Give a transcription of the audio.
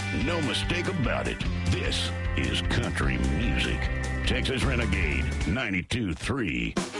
No mistake about it. This is country music. Texas Renegade 92.3.